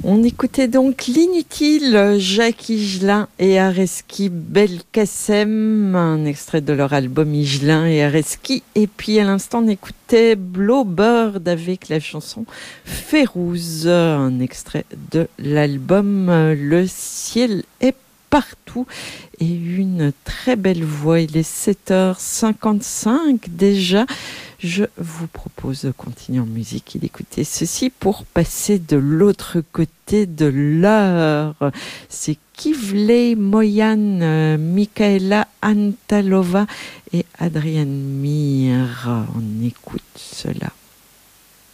On écoutait donc l'inutile Jacques Higelin et Areski Belkacem, un extrait de leur album Higelin et Areski. Et puis à l'instant, on écoutait Blowbird avec la chanson Férouz, un extrait de l'album Le ciel est partout et une très belle voix. Il est 7h55 déjà. Je vous propose de continuer en musique et d'écouter ceci pour passer de l'autre côté de l'heure. C'est Kivley Moyan, Michaela Antalova et Adrienne Mir. On écoute cela.